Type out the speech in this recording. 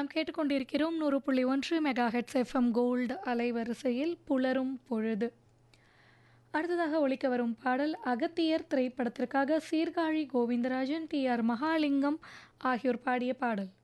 நாம் கேட்டுக்கொண்டிருக்கிறோம் 100.1 megahertz FM gold அலைவரிசையில் புலரும் பொழுது. அடுத்ததாக ஒலிக்க வரும் பாடல் அகத்தியர் திரைப்படத்திற்காக சீர்காழி கோவிந்தராஜன், டி ஆர் மகாலிங்கம் ஆகியோர் பாடிய பாடல்.